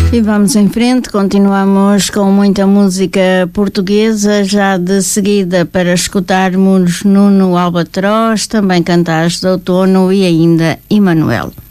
E vamos em frente, continuamos com muita música portuguesa, já de seguida para escutarmos Nuno Albatroz, também Cantares de Outono e ainda Emanuel.